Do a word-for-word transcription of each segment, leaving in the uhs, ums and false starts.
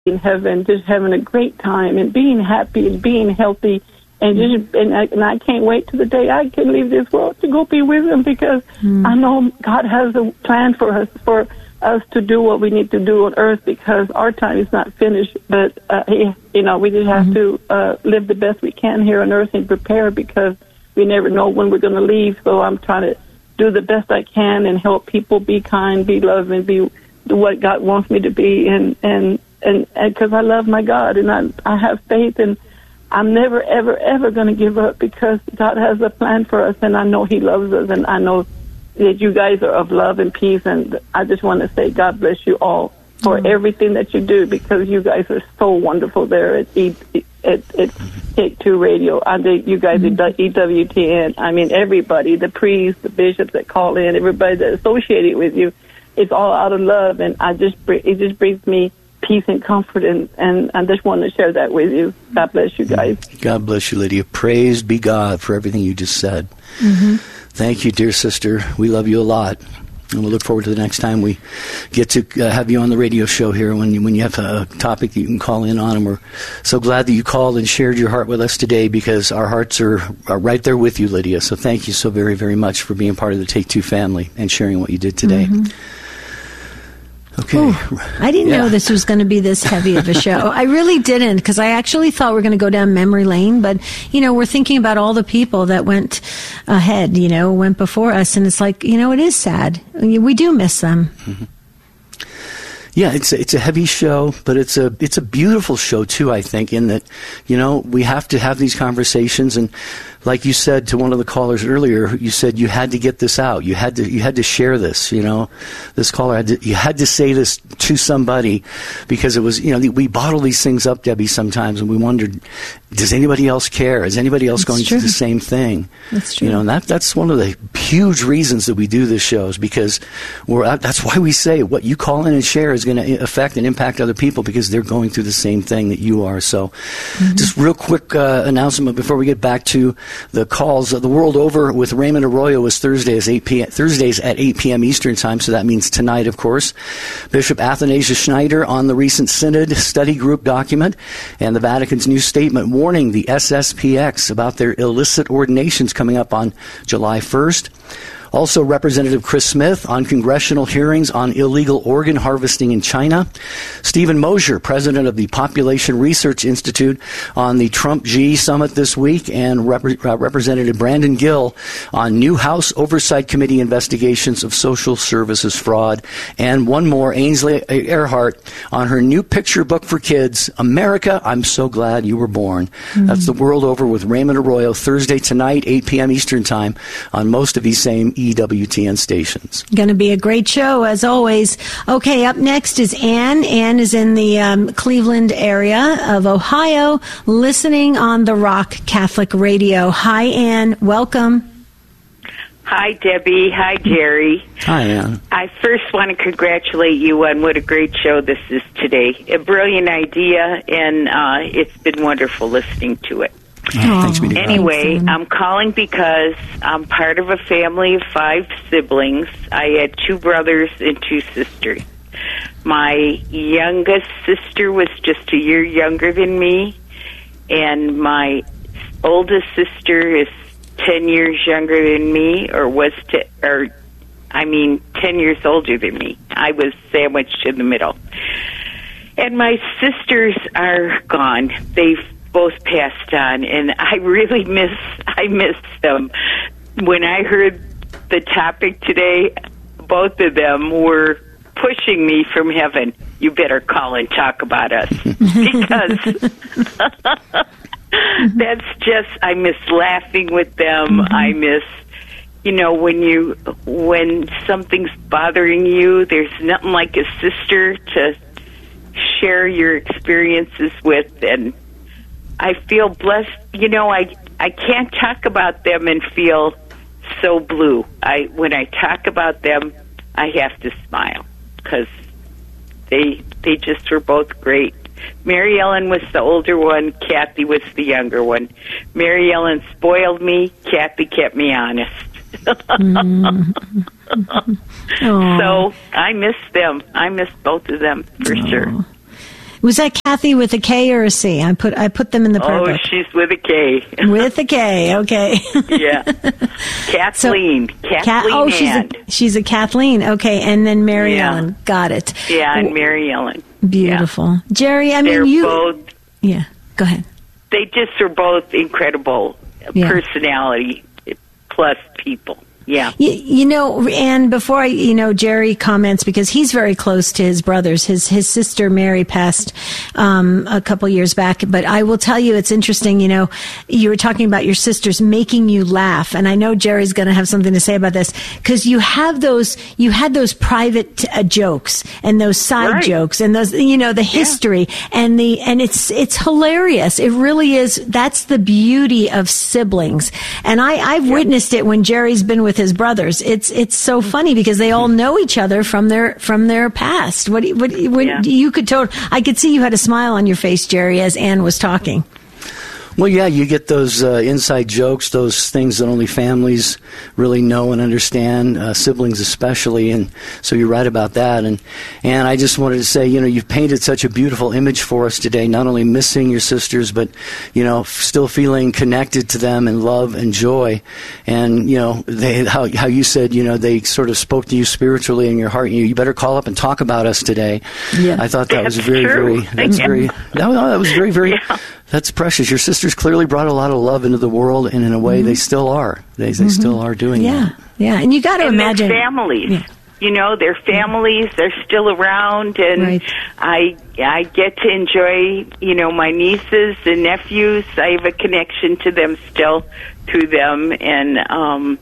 in heaven, just having a great time and being happy and being healthy. And just and I, and I can't wait to the day I can leave this world to go be with him, because mm. I know God has a plan for us, for us to do what we need to do on earth, because our time is not finished. But, uh, you know, we just have mm-hmm. to uh, live the best we can here on earth and prepare, because we never know when we're going to leave. So I'm trying to do the best I can and help people be kind, be loved, and be what God wants me to be. And and and because I love my God, and I, I have faith, and I'm never, ever, ever going to give up, because God has a plan for us, and I know he loves us, and I know that you guys are of love and peace, and I just want to say God bless you all for mm. everything that you do, because you guys are so wonderful there at E, at, at Take Two Radio. I think you guys mm. at E W T N. I mean, everybody, the priests, the bishops that call in, everybody that's associated with you, it's all out of love, and I just it just brings me peace and comfort, and, and I just want to share that with you. God bless you guys. God bless you, Lydia. Praise be God for everything you just said. Mm-hmm. Thank you, dear sister. We love you a lot. And we'll look forward to the next time we get to uh, have you on the radio show here, when you, when you have a topic that you can call in on. And we're so glad that you called and shared your heart with us today, because our hearts are, are right there with you, Lydia. So thank you so very, very much for being part of the Take Two family and sharing what you did today. Mm-hmm. Okay. Ooh, I didn't yeah. know this was going to be this heavy of a show. I really didn't, because I actually thought we were going to go down memory lane. But, you know, we're thinking about all the people that went ahead, you know, went before us. And it's like, you know, it is sad. We do miss them. Mm-hmm. Yeah, it's a, it's a heavy show, but it's a it's a beautiful show, too, I think, in that, you know, we have to have these conversations. And like you said to one of the callers earlier, you said you had to get this out. You had to you had to share this, you know. This caller, had to, you had to say this to somebody, because it was, you know, we bottle these things up, Debbie, sometimes, and we wondered, does anybody else care? Is anybody else That's going true. through the same thing? That's true. You know, and that, that's one of the huge reasons that we do this show, is because we're, that's why we say what you call in and share is going to affect and impact other people, because they're going through the same thing that you are. So mm-hmm. just real quick uh, announcement before we get back to the calls. The World Over with Raymond Arroyo is Thursday is eight p.m. Thursdays at eight p.m. Eastern Time, so that means tonight, of course. Bishop Athanasius Schneider on the recent Synod study group document and the Vatican's new statement warning the S S P X about their illicit ordinations coming up on July first. Also, Representative Chris Smith on congressional hearings on illegal organ harvesting in China. Stephen Mosier, president of the Population Research Institute, on the Trump-G summit this week. And Rep- uh, Representative Brandon Gill on new House Oversight Committee investigations of social services fraud. And one more, Ainsley Earhart, on her new picture book for kids, America, I'm So Glad You Were Born. Mm-hmm. That's The World Over with Raymond Arroyo, Thursday tonight, eight p.m. Eastern Time, on most of these same E W T N stations. Going to be a great show, as always. Okay, up next is Ann. Ann is in the um, Cleveland area of Ohio, listening on the Rock Catholic Radio. Hi, Ann. Welcome. Hi, Debbie. Hi, Jerry. Hi, Ann. I first want to congratulate you on what a great show this is today. A brilliant idea, and uh, it's been wonderful listening to it. Oh, thanks, Minnie. Anyway, I'm calling because I'm part of a family of five siblings. I had two brothers and two sisters. My youngest sister was just a year younger than me, and my oldest sister is ten years younger than me, or was, to, or I mean, ten years older than me. I was sandwiched in the middle. And my sisters are gone. They've both passed on, and I really miss I miss them. When I heard the topic today, both of them were pushing me from heaven. You better call and talk about us, because that's just, I miss laughing with them. Mm-hmm. I miss, you know, when you when something's bothering you, there's nothing like a sister to share your experiences with. And I feel blessed. You know, I I can't talk about them and feel so blue. I when I talk about them, I have to smile, because they they just were both great. Mary Ellen was the older one. Kathy was the younger one. Mary Ellen spoiled me. Kathy kept me honest. mm-hmm. So I miss them. I miss both of them for Aww. sure. Was that Kathy with a K or a C? I put I put them in the prayer Oh, book. she's with a K. With a K, okay. Yeah. Kathleen. So, Kathleen Ka- oh, she's a, she's a Kathleen. Okay, and then Mary Yeah. Ellen. Got it. Yeah, and Mary Ellen. Beautiful. Yeah. Jerry, I mean, They're you... both, Yeah, go ahead. they just are both incredible Yeah. personality plus people. Yeah. You, you know, and before I, you know, Jerry comments because he's very close to his brothers. His his sister Mary passed um, a couple years back, but I will tell you, it's interesting. You know, you were talking about your sisters making you laugh, and I know Jerry's going to have something to say about this because you have those, you had those private uh, jokes and those side Right. jokes and those, you know, the history and the and it's it's hilarious. It really is. That's the beauty of siblings, and I I've witnessed it when Jerry's been with his brothers. It's it's so funny because they all know each other from their from their past. What what, what Yeah. you could tot- I could see you had a smile on your face, Jerry, as Ann was talking. Well, yeah, you get those uh, inside jokes, those things that only families really know and understand, uh, siblings especially, and so you're right about that. And and I just wanted to say, you know, you've painted such a beautiful image for us today, not only missing your sisters, but, you know, f- still feeling connected to them in love and joy. And, you know, they, how, how you said, you know, they sort of spoke to you spiritually in your heart. You, you better call up and talk about us today. Yeah. I thought that was That's very, true. very, that's Yeah. very, no, no, that was very, very... Yeah. That's precious. Your sisters clearly brought a lot of love into the world, and in a way, Mm-hmm. they still are. They they still are doing Yeah, that. yeah, and you got to And imagine their families. Yeah. You know, their families, they're still around, and Right. I I get to enjoy, you know, my nieces and nephews. I have a connection to them still through them, and um,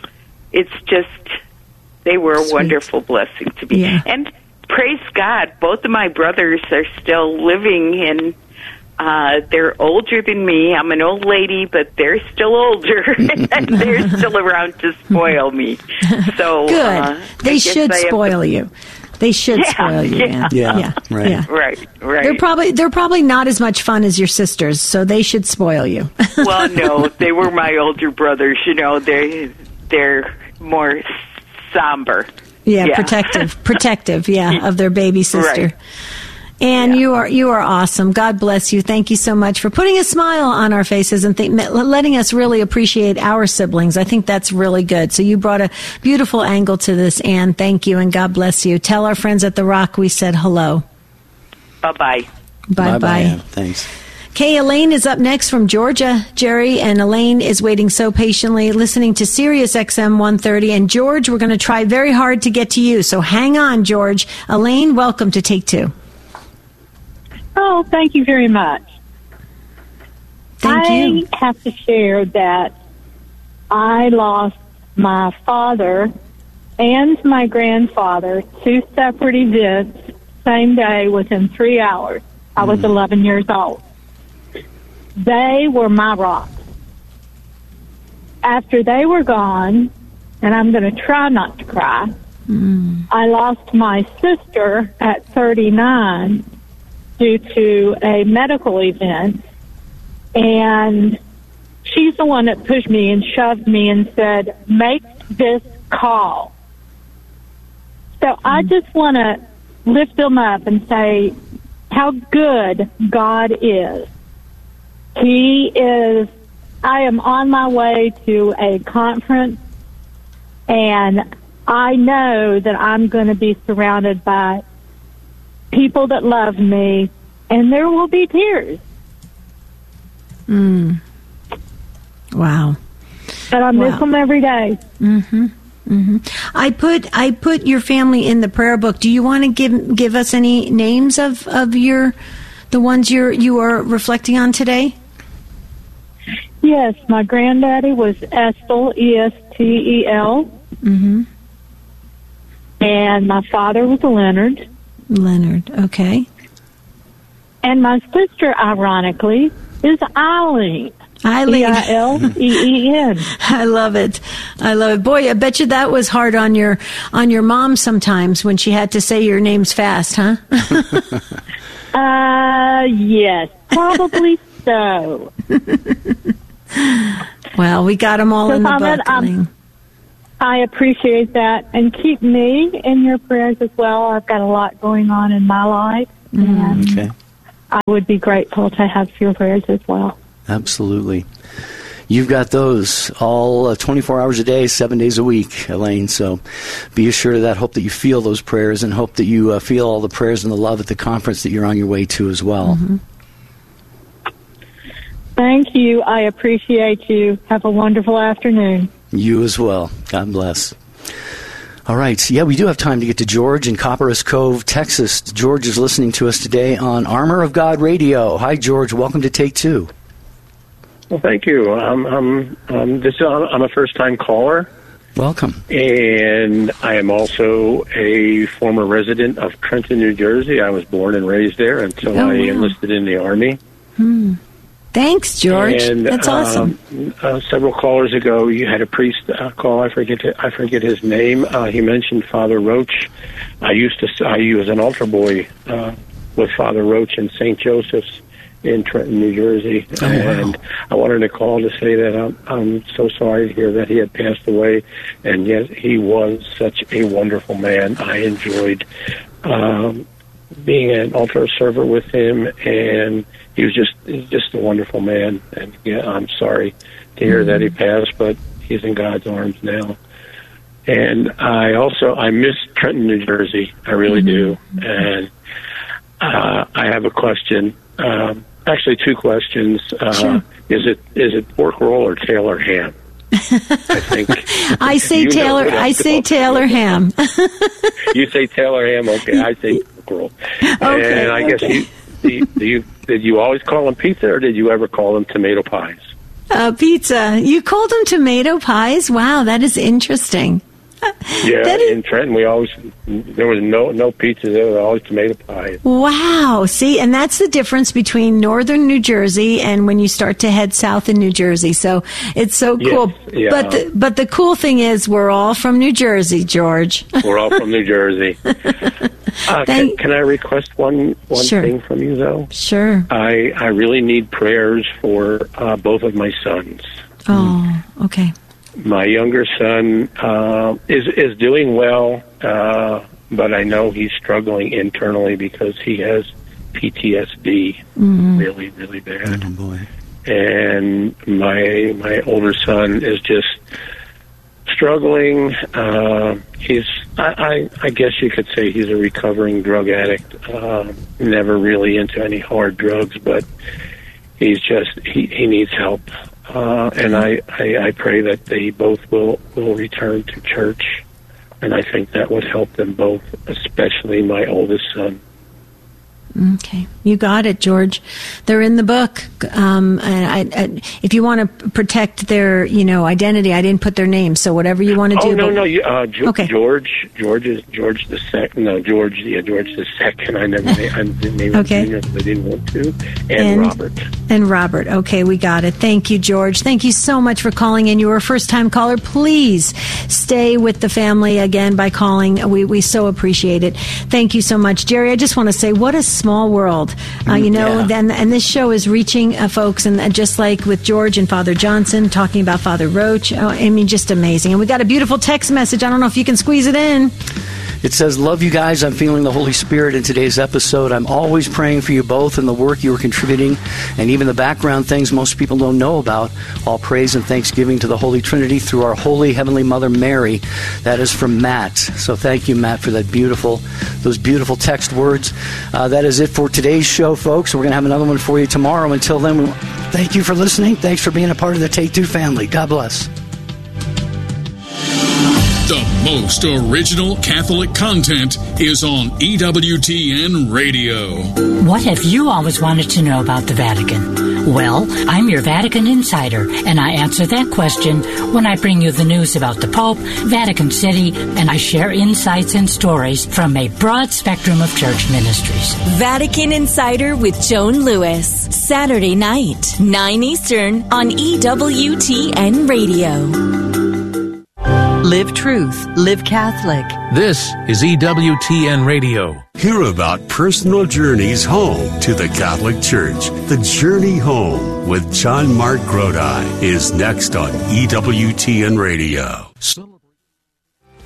it's just, they were a Sweet. wonderful blessing to me. Yeah. And praise God, both of my brothers are still living, and uh, they're older than me. I'm an old lady, but they're still older, and they're still around to spoil me. So good. Uh, they I guess should I have spoil to- you. They should Yeah, spoil you. yeah. Ann. Yeah, yeah, right. yeah. Right, right. They're probably they're probably not as much fun as your sisters, so they should spoil you. Well, no, they were my older brothers. You know, they they're more somber. Yeah, Yeah. protective, protective, yeah, of their baby sister. Right. And Yeah. you are you are awesome. God bless you. Thank you so much for putting a smile on our faces and th- letting us really appreciate our siblings. I think that's really good. So you brought a beautiful angle to this, Ann. Thank you, and God bless you. Tell our friends at the Rock we said hello. Bye bye. Bye bye. Ann. Thanks. Okay, Elaine is up next from Georgia, Jerry, and Elaine is waiting so patiently, listening to Sirius X M one thirty. And George, we're going to try very hard to get to you, so hang on, George. Elaine, welcome to Take Two. Oh, thank you very much. Thank I you. have to share that I lost my father and my grandfather, two separate events, same day within three hours. I was eleven years old. They were my rocks. After they were gone, and I'm going to try not to cry, Mm. I lost my sister at thirty-nine due to a medical event, and she's the one that pushed me and shoved me and said, make this call. So I just want to lift them up and say how good God is. He is, I am on my way to a conference, and I know that I'm going to be surrounded by people that love me, and there will be tears. Mm. Wow. But I miss Wow. them every day. Mm-hmm. Mm-hmm. I put I put your family in the prayer book. Do you want to give give us any names of, of your the ones you're you are reflecting on today? Yes, my granddaddy was Estel, E S T E L, Mm-hmm. and my father was Leonard. Leonard. Okay. And my sister, ironically, is Eileen. Eileen. E I L E E N. I love it. I love it. Boy, I bet you that was hard on your on your mom sometimes when she had to say your names fast, huh? Uh, yes, probably so. Well, we got them all So, in the Ahmed, book. um, Elaine. I appreciate that, and keep me in your prayers as well. I've got a lot going on in my life, and Okay. I would be grateful to have your prayers as well. Absolutely. You've got those all uh, twenty-four hours a day, seven days a week, Elaine. So be assured of that. Hope that you feel those prayers, and hope that you uh, feel all the prayers and the love at the conference that you're on your way to as well. Mm-hmm. Thank you. I appreciate you. Have a wonderful afternoon. You as well. God bless. All right. Yeah, we do have time to get to George in Copperas Cove, Texas. George is listening to us today on Armor of God Radio. Hi, George. Welcome to Take Two. Well, thank you. I'm, I'm, um, this, I'm a first-time caller. Welcome. And I am also a former resident of Trenton, New Jersey. I was born and raised there until oh, I wow. enlisted in the Army. Hmm. Thanks, George. And, That's awesome. Um, uh, several callers ago, you had a priest uh, call. I forget. I forget his name. Uh, he mentioned Father Roach. I used to. I was an altar boy uh, with Father Roach in Saint Joseph's in Trenton, New Jersey. Oh, and wow. I wanted to call to say that I'm, I'm so sorry to hear that he had passed away. And yet, he was such a wonderful man. I enjoyed um, being an altar server with him, and he was just he's just a wonderful man. And yeah, I'm sorry to hear mm-hmm. that he passed, but he's in God's arms now. And I also I miss Trenton, New Jersey. I really mm-hmm. do. And uh, I have a question. Um, actually, two questions. Uh, sure. Is it is it pork roll or Taylor ham? I think I say Taylor. I say Taylor ham. You say Taylor ham. Okay, I say pork roll. Okay, and I okay. guess you do, you do you did you always call them pizza, or did you ever call them tomato pies? Uh, pizza. You called them tomato pies? Wow, that is interesting. Yeah, that is, in Trenton, we always there was no no pizza. There was always tomato pies. Wow. See, and that's the difference between northern New Jersey and when you start to head south in New Jersey. So it's so cool. Yes, yeah. But the, but the cool thing is, we're all from New Jersey, George. We're all from New Jersey. Uh, can, can I request one one sure. thing from you, though? Sure. I I really need prayers for uh, both of my sons. Oh, okay. My younger son uh, is is doing well, uh, but I know he's struggling internally because he has P T S D, mm-hmm. really, really bad. Oh boy! And my my older son is just struggling. Uh, he's I, I I guess you could say he's a recovering drug addict. Uh, never really into any hard drugs, but he's just he, he needs help. Uh, and I, I, I pray that they both will, will return to church, and I think that would help them both, especially my oldest son. Okay, you got it, George. They're in the book. Um, and I, I, if you want to protect their, you know, identity, I didn't put their name. So whatever you want to oh, do. Oh no, but, no, you, uh, G- okay. George, George is George the second. No, George, yeah, George the second. I never, I didn't name okay. him Junior because I didn't want to. And, and Robert. And Robert. Okay, we got it. Thank you, George. Thank you so much for calling in. You were a first-time caller. Please stay with the family again by calling. We we so appreciate it. Thank you so much, Jerry. I just want to say, what a small world. Uh, you know, yeah. then and this show is reaching uh, folks, and uh, just like with George and Father Johnson talking about Father Roach, oh, I mean, just amazing. And we got a beautiful text message. I don't know if you can squeeze it in. It says, love you guys. I'm feeling the Holy Spirit in today's episode. I'm always praying for you both and the work you are contributing and even the background things most people don't know about. All praise and thanksgiving to the Holy Trinity through our Holy Heavenly Mother Mary. That is from Matt. So thank you, Matt, for that beautiful, those beautiful text words. Uh, that is it for today's show, folks. We're going to have another one for you tomorrow. Until then, thank you for listening. Thanks for being a part of the Take Two family. God bless. The most original Catholic content is on E W T N Radio. What have you always wanted to know about the Vatican? Well, I'm your Vatican insider, and I answer that question when I bring you the news about the Pope, Vatican City, and I share insights and stories from a broad spectrum of church ministries. Vatican Insider with Joan Lewis, Saturday night, nine Eastern on E W T N Radio. Live truth, live Catholic. This is E W T N Radio. Hear about personal journeys home to the Catholic Church. The Journey Home with John Mark Grodi is next on E W T N Radio. Some